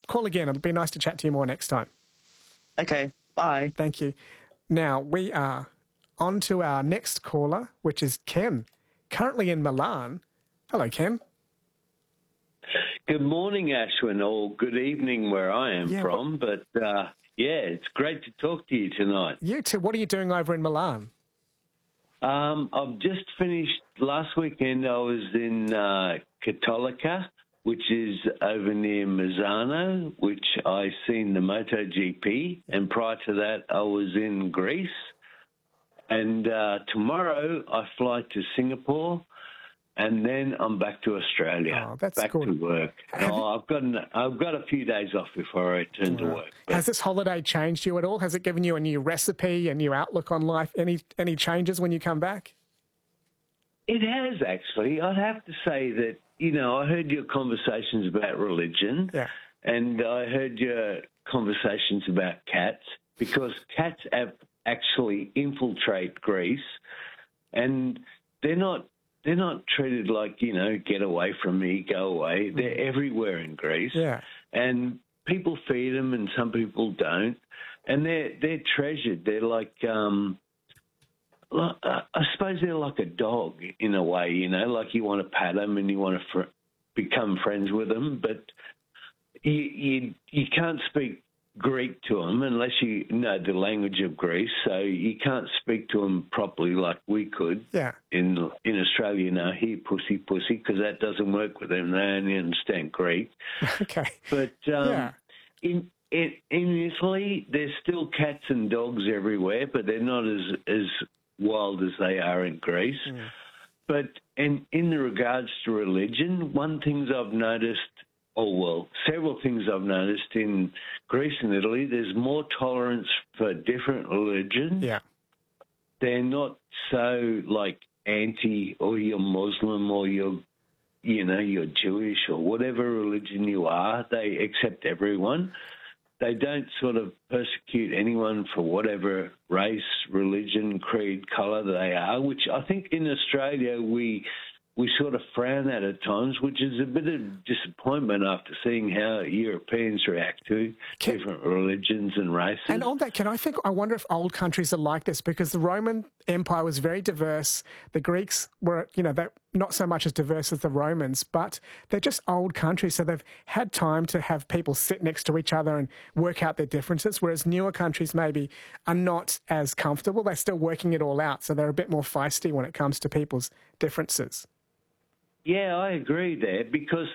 call again. It'll be nice to chat to you more next time. Okay, bye. Thank you. Now, we are on to our next caller, which is Ken, currently in Milan. Hello, Ken. Good morning, Ashwin, or good evening where I am from. But, it's great to talk to you tonight. You too. What are you doing over in Milan? I've just finished last weekend. I was in Cattolica, which is over near Misano, which I seen the MotoGP. And prior to that, I was in Greece. And tomorrow I fly to Singapore. And then I'm back to Australia. Oh, that's back good. to work. I've got a few days off before I return to work. Has this holiday changed you at all? Has it given you a new recipe, a new outlook on life? Any changes when you come back? It has, actually. I'd have to say that, I heard your conversations about religion. Yeah. And I heard your conversations about cats, because cats have actually infiltrate Greece, and they're not treated like, get away from me, go away. They're everywhere in Greece. Yeah. And people feed them and some people don't. And they're treasured. They're like, I suppose they're like a dog in a way, like you want to pat them and you want to become friends with them. But you can't speak Greek to them unless you know the language of Greece, so you can't speak to them properly like we could. Yeah. In Australia now, here, pussy, because that doesn't work with them. They only understand Greek. Okay. But in Italy, there's still cats and dogs everywhere, but they're not as wild as they are in Greece. Mm. But in the regards to religion, one thing I've noticed, several things I've noticed in Greece and Italy, there's more tolerance for different religions. Yeah. They're not so like anti, or you're Muslim, or you're Jewish, or whatever religion you are. They accept everyone. They don't sort of persecute anyone for whatever race, religion, creed, colour they are, which I think in Australia we sort of frown at times, which is a bit of disappointment after seeing how Europeans react to different religions and races. And on that, I wonder if old countries are like this, because the Roman Empire was very diverse. The Greeks were, they're not so much as diverse as the Romans, but they're just old countries, so they've had time to have people sit next to each other and work out their differences, whereas newer countries maybe are not as comfortable. They're still working it all out, so they're a bit more feisty when it comes to people's differences. Yeah, I agree there, because,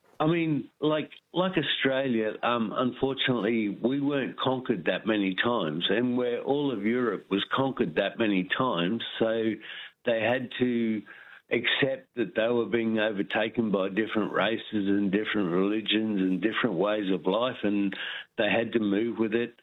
like Australia, unfortunately, we weren't conquered that many times, and where all of Europe was conquered that many times, so they had to accept that they were being overtaken by different races and different religions and different ways of life, and they had to move with it.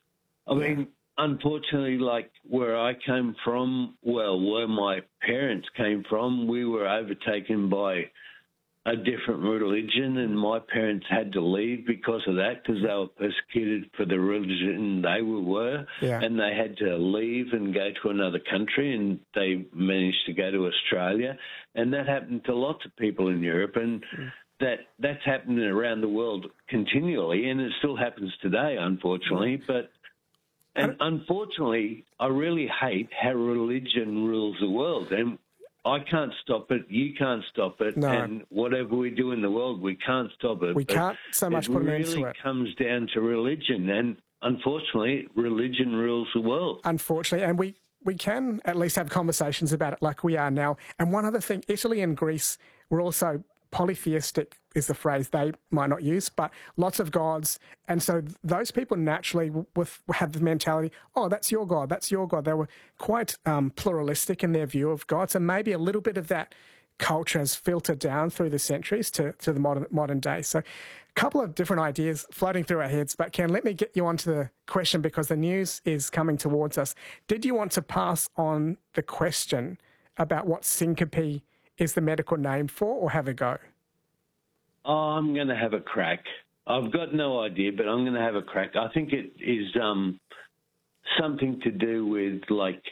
Unfortunately, like where I came from, where my parents came from, we were overtaken by a different religion, and my parents had to leave because of that, because they were persecuted for the religion they were, and they had to leave and go to another country, and they managed to go to Australia. And that happened to lots of people in Europe, and that's happening around the world continually, and it still happens today, unfortunately. And unfortunately, I really hate how religion rules the world. And I can't stop it. You can't stop it. No. And whatever we do in the world, we can't stop it. We can't so much put an end to it. It really comes down to religion. And unfortunately, religion rules the world. Unfortunately. And we can at least have conversations about it like we are now. And one other thing, Italy and Greece were also polytheistic, is the phrase they might not use, but lots of gods. And so those people naturally have the mentality, oh, that's your God, that's your God. They were quite pluralistic in their view of God. So maybe a little bit of that culture has filtered down through the centuries to the modern day. So a couple of different ideas floating through our heads. But Ken, let me get you onto the question, because the news is coming towards us. Did you want to pass on the question about what syncope is the medical name for, or have a go? Oh, I'm going to have a crack. I've got no idea, but I'm going to have a crack. I think it is something to do with like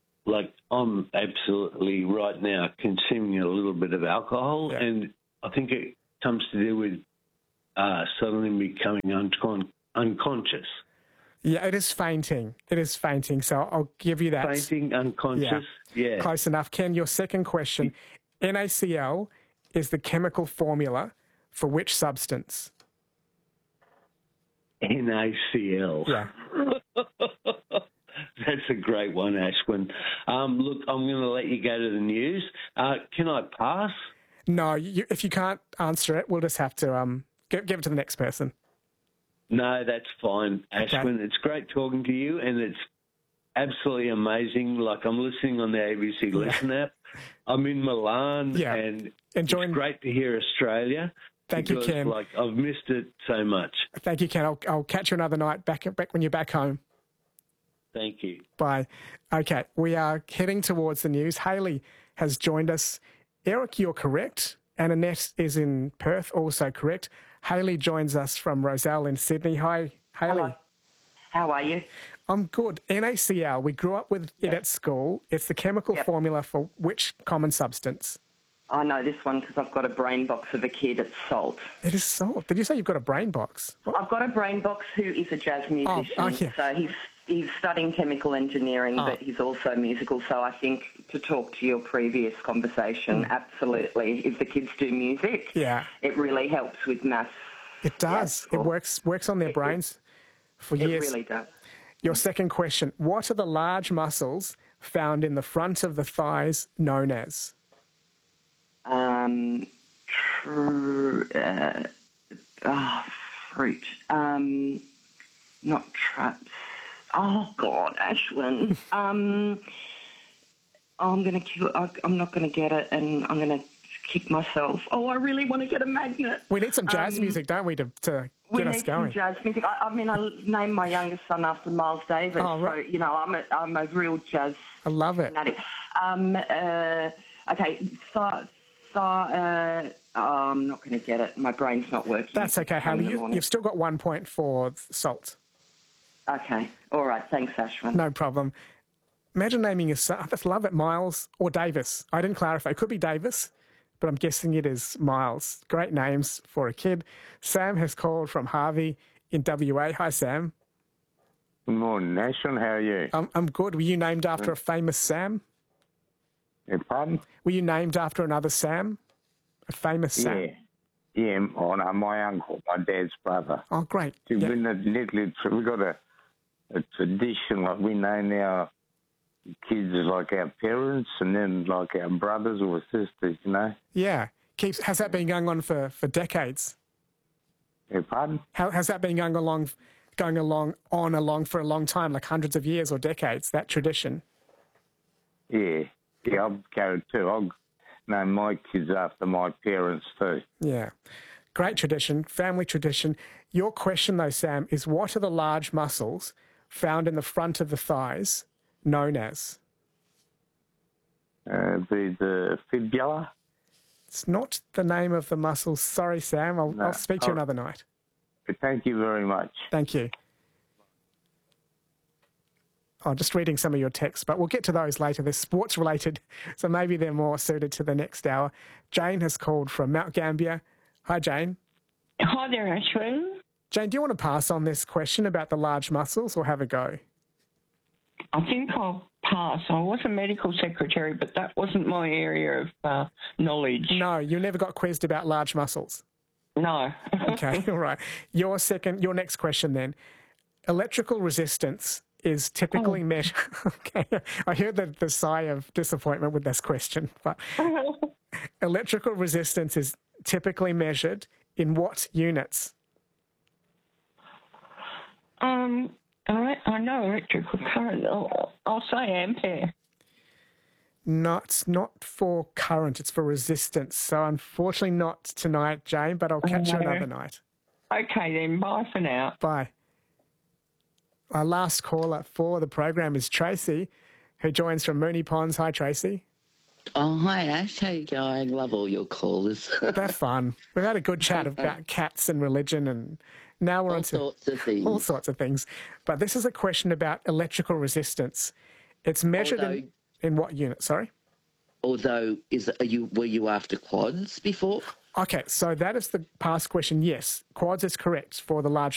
I'm absolutely right now consuming a little bit of alcohol, and I think it comes to do with suddenly becoming unconscious. Yeah, it is fainting. It is fainting. So I'll give you that. Fainting, unconscious, yeah. Close enough. Ken, your second question. NaCl is the chemical formula for which substance? NaCl. Yeah. That's a great one, Ashwin. Look, I'm going to let you go to the news. Can I pass? No, if you can't answer it, we'll just have to give it to the next person. No, that's fine, Ashwin. Okay. It's great talking to you, and it's absolutely amazing. Like, I'm listening on the ABC Listen app. I'm in Milan, and enjoying. It's great to hear Australia. Thank you, Ken. Like, I've missed it so much. Thank you, Ken. I'll catch you another night back when you're back home. Thank you. Bye. Okay, we are heading towards the news. Hayley has joined us. Eric, you're correct. And Annette is in Perth, also correct. Hayley joins us from Roselle in Sydney. Hi, Hayley. Hello. How are you? I'm good. NaCl, we grew up with it at school. It's the chemical formula for which common substance? I know this one because I've got a brain box of a kid. It's salt. It is salt. Did you say you've got a brain box? What? I've got a brain box who is a jazz musician. So he's studying chemical engineering, but he's also musical. So I think, to talk to your previous conversation, absolutely, if the kids do music, it really helps with maths. It does. It works on their brains for years. It really does. Your second question, what are the large muscles found in the front of the thighs known as? Fruit. Not traps. Oh, God, Ashwin. I'm going to kill. I'm not going to get it, and I'm going to kick myself. Oh, I really want to get a magnet. We need some jazz music, don't we, to get us going? We need some jazz music. I mean, I named my youngest son after Miles Davis, so, you know, I'm a real jazz I love it. fanatic. Okay, I'm not going to get it. My brain's not working. That's okay, Hayley. You've still got 1 point for salt. Okay. All right. Thanks, Ashwin. No problem. Imagine naming your son. I just love it, Miles or Davis. I didn't clarify. It could be Davis, but I'm guessing it is Miles. Great names for a kid. Sam has called from Harvey in WA. Hi, Sam. Good morning, Ashwin. How are you? I'm good. Were you named after a famous Sam? Pardon? Were you named after another Sam? A famous Sam? Yeah, no, my uncle, my dad's brother. Oh, great. We've got a tradition, like we name our kids like our parents and then like our brothers or sisters, you know? Yeah. Has that been going on for decades? Pardon? Has that been going along for a long time, like hundreds of years or decades, that tradition? Yeah, I'll go too. I'll name my kids after my parents too. Yeah. Great tradition, family tradition. Your question, though, Sam, is what are the large muscles found in the front of the thighs known as? The fibula. It's not the name of the muscles. Sorry, Sam. I'll speak to you another night. Thank you very much. Thank you. Oh, just reading some of your texts, but we'll get to those later. They're sports related, so maybe they're more suited to the next hour. Jane has called from Mount Gambier. Hi, Jane. Hi there, Ashwin. Jane, do you want to pass on this question about the large muscles or have a go? I think I'll pass. I was a medical secretary, but that wasn't my area of knowledge. No, you never got quizzed about large muscles. No. Okay, all right. Your next question then. Electrical resistance is typically measured. Okay, I heard the sigh of disappointment with this question, but electrical resistance is typically measured in what units? I know electrical current. I'll say ampere. Not for current, it's for resistance. So unfortunately not tonight, Jane, but I'll catch you another night. Okay then, bye for now. Bye. Our last caller for the program is Tracy, who joins from Moonee Ponds. Hi, Tracy. Oh, hi, Ash. How you going? Love all your callers. They're fun. We've had a good chat about cats and religion, and now we're on to all sorts of things. But this is a question about electrical resistance. It's measured in what unit? Sorry. Although, were you after quads before? Okay, so that is the past question. Yes, quads is correct for the large